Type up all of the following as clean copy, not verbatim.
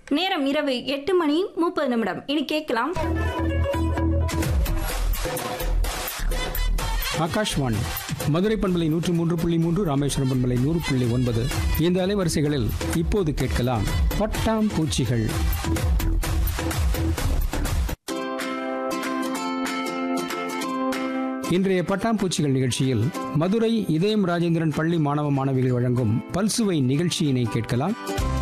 நேரம் இரவு 8:30. இனி கேட்கலாம். ஆகாஷ்வாணி மதுரை பண்பலை 103.3, ராமேஸ்வரம் பண்பலை 100.9. இந்த அலைவரிசைகளில் இப்போது கேட்கலாம் பட்டாம்பூச்சிகள். இன்றைய பட்டாம்பூச்சிகள் நிகழ்ச்சியில் மதுரை இதயம் ராஜேந்திரன் பள்ளி மாணவ மாணவிகள் வழங்கும் பல்சுவை நிகழ்ச்சியினை கேட்கலாம்.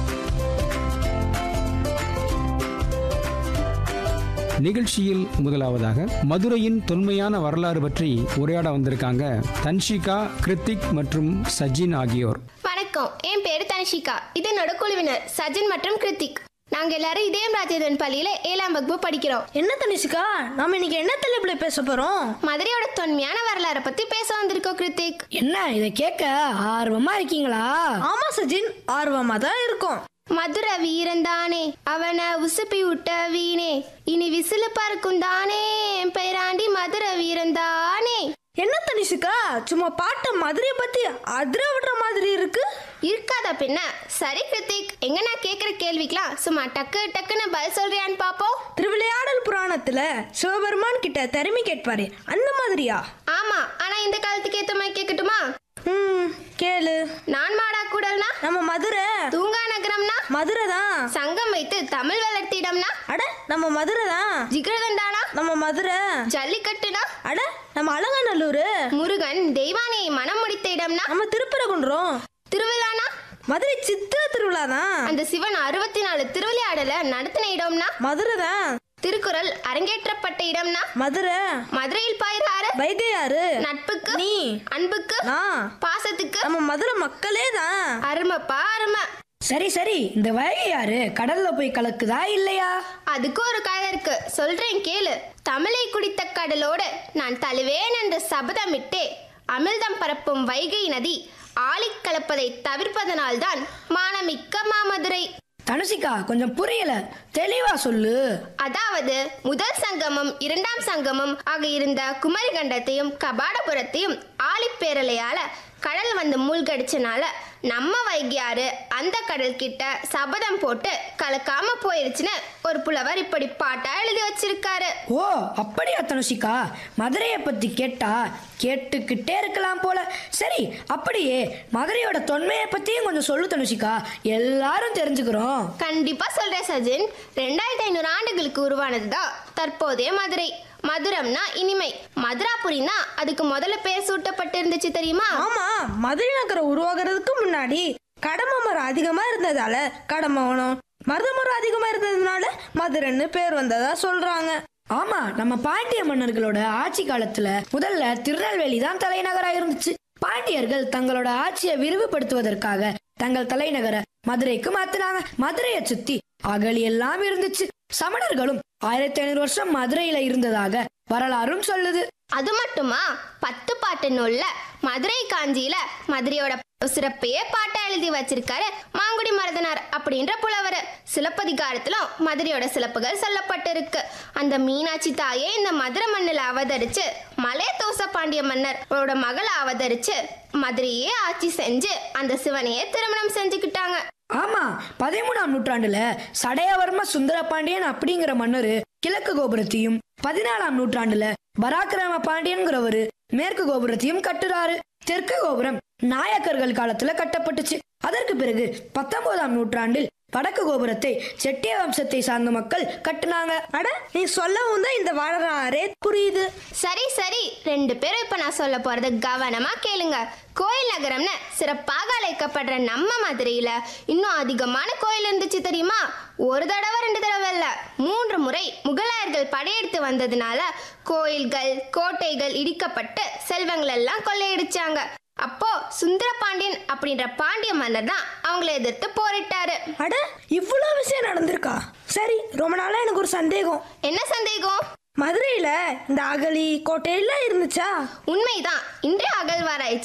நிகழ்ச்சியில் முதலாவதாக மதுரையின் தொன்மையான வரலாறு பற்றி உரையாட வந்திருக்காங்க தன்ஷிகா, கிருத்திக் மற்றும் சஜின் ஆகியோர். வணக்கம், என் பேரு தன்ஷிகா. இது என்னோட குழுவினர் சஜின் மற்றும் கிருத்திக். நாங்க எல்லாரும் இதயம் ராஜேந்திரன் பள்ளியில 7ஆம் வகுப்பு படிக்கிறோம். என்ன தனிஷிகா, நாம இன்னைக்கு என்ன தலைப்புல பேச போறோம்? மதுரையோட தொன்மையான வரலாறை பத்தி பேச வந்திருக்கோம் கிருத்திக். என்ன இதை கேட்க ஆர்வமா இருக்கீங்களா? ஆமா சஜின், ஆர்வமா தான் இருக்கும். மதுரை வீரந்தானே, அவனை உசுப்பி விட்ட வீணே, இனி விசிலு பறக்கும் தானே, என் பேராண்டி மதுரை வீரந்தானே. என்ன தனிஷிகா, சும்மா பாட்ட மதுரைய பத்தி அதிர விடுற மாதிரி இருக்கு. இருக்காத பின்ன. சரி கிருத்திக், எங்க நான் கேக்குற கேள்விக்கலாம் சும்மா டக்கு டக்குன்னு பதில் சொல்றியான்னு பாப்போம். திருவிளையாடல் புராணத்துல சிவபெருமான் கிட்ட திறமை கேட்பாரு, அந்த மாதிரியா? ஆமா, ஆனா இந்த காலத்துக்கு ஏத்த மாதிரி கேட்கட்டுமா? கேளு. நான் மாடா கூடல்னா நம்ம மதுரை. தூங்கா நகரம்னா மதுரை தான். சங்கம் வைத்து தமிழ் வளர்த்திடம்னா அட நம்ம மதுரை தான். ஜிகர்தண்டானா நம்ம மதுரை. ஜல்லிக்கட்டுனா அட நம்ம அலங்காநல்லூர். முருகன் தெய்வானையை மனம் முடித்த இடம்னா நம்ம திருப்பரங்குன்றம். திருவிழானா மதுரை சித்திர திருவிழா தான். அந்த சிவன் 64 திருவிளையாடல நடத்தின இடம்னா மதுரை தான். திருக்குறள் அரங்கேற்றப்பட்ட இடம்னா மதுரை. மதுரையில் பாயிறாரு வைகையாறு. நட்புக்கு நீ. அன்புக்கு நான். பாசத்துக்கு நம்ம மதுரை மக்களே தான். அருமைப்பா அருமை. சரி சரி, இந்த வைகையாறு கடல்ல போய் கலக்குதா இல்லையா? அதுக்கு ஒரு கதை இருக்கு, சொல்றேன் கேளு. தமிழை குடித்த கடலோடு நான் தழுவேன் என்று சபதமிட்டே அமிர்தம் பரப்பும் வைகை நதி ஆழிக் கலப்பதை தவிர்ப்பதனால்தான் மானமிக்க மாமதுரை. தனுஷிகா, கொஞ்சம் புரியல, தெளிவா சொல்லு. அதாவது முதல் சங்கமம் 2ஆம் சங்கமம் ஆக இருந்த குமரிகண்டத்தையும் கபாடபுரத்தையும் ஆழிப்பேரலையால கடல் வந்து மூழ்கடிச்சனால நம்ம வைகையாறு அந்த கடல் கிட்ட சபதம் போட்டு கலக்காம போயிருச்சுன்னு ஒரு புலவர் இப்படி பாட்டா எழுதி வச்சிருக்காரு. ஓ அப்படியா தனுஷிகா? மதுரையை பத்தி கேட்டா கேட்டுக்கிட்டே இருக்கலாம் போல. சரி, அப்படியே மதுரையோட தொன்மையை பத்தியும் கொஞ்சம் சொல்லு தனுஷிகா, எல்லாரும் தெரிஞ்சுக்கிறோம். கண்டிப்பா சொல்றேன் சஜின். 2500 ஆண்டுகளுக்கு உருவானதுதான் தற்போதைய மதுரை. மதுரம்னா இனிமை, மதுராபுரினா அதுக்கு முதல்ல பேர் சூட்டப்பட்டு இருந்துச்சு தெரியுமா? ஆமா, மதுரை நகரம் உருவாகிறதுக்கு முன்னாடி கடம்ப மரம் அதிகமா இருந்ததால கடம்பவனம், மருத மரம் அதிகமா இருந்ததுனால மதுரைன்னு பேர் வந்ததா சொல்றாங்க. ஆமா, நம்ம பாண்டிய மன்னர்களோட ஆட்சி காலத்துல முதல்ல திருநெல்வேலி தான் தலைநகரா இருந்துச்சு. பாண்டியர்கள் தங்களோட ஆட்சியை விரிவுபடுத்துவதற்காக தங்கள் தலைநகரை மதுரைக்கு மாத்தினாங்க. மதுரையை சுத்தி அகழி எல்லாம் இருந்துச்சு. சமணர்களும் 1500 வருஷம் மதுரையில இருந்ததாக வரலாறும் சொல்லுது. அது மட்டுமா, 10 பாட்டு நூல்ல மதுரை காஞ்சியில மதுரையோட சிறப்பையே பாட்டா எழுதி வச்சிருக்காரு மாங்குடி மருதனார் அப்படின்ற புலவர். சிலப்பதிகாரத்திலும் மதுரையோட சிறப்புகள் சொல்லப்பட்டு இருக்கு. அந்த மீனாட்சி தாயே இந்த மதுரை மண்ணில் அவதரிச்சு மலைய தோச பாண்டிய மன்னரோட மகள் அவதரிச்சு மதுரையே ஆட்சி செஞ்சு அந்த சிவனையே திருமணம் செஞ்சுக்கிட்டாங்க. ஆமா, 13ஆம் நூற்றாண்டுல சடையவர்ம சுந்தர பாண்டியன் அப்படிங்கிற மன்னரு கிழக்கு கோபுரத்தையும் 14ஆம் நூற்றாண்டுல பராக்கிரம பாண்டியன்கிறவரு மேற்கு கோபுரத்தையும் கட்டுறாரு. தெற்கு கோபுரம் நாயக்கர்கள் காலத்துல கட்டப்பட்டுச்சு. அதற்கு பிறகு 19ஆம் நூற்றாண்டில் வடக்கு கோபுரத்தை செட்டிய வம்சத்தை சார்ந்த மக்கள் கட்டுனாங்க. அட நீ சொல்லவும் தான் இந்த வரலாறே புரியுது. சரி சரி, 2 பேரும் இப்ப நான் சொல்ல போறது கவனமா கேளுங்க. கோயில் நகரம்னு சிறப்பாக அழைக்கப்படுற நம்ம மதுரையில இன்னும் அதிகமான கோயில் இருந்துச்சு தெரியுமா? ஒரு தடவை 2 தடவை இல்ல, 3 முறை முகலாயர்கள் படையெடுத்து வந்ததுனால கோயில்கள் கோட்டைகள் இடிக்கப்பட்டு செல்வங்கள் எல்லாம் கொள்ளையடிச்சாங்க. அப்போ சுந்தர பாண்டியன் அப்படின்ற பாண்டிய மன்னர் தான் அவங்களை எதிர்த்து போரிட்டாரு. அட இவ்வளவு விஷயம் நடந்திருக்கா? சரி, ரொம்ப நாளா எனக்கு ஒரு சந்தேகம். என்ன சந்தேகம்? மதுரையில இந்த அகழி கோட்டை எல்லாம் இருந்துச்சா? உண்மைதான். இன்றைய அகழ்வாராய்ச்சி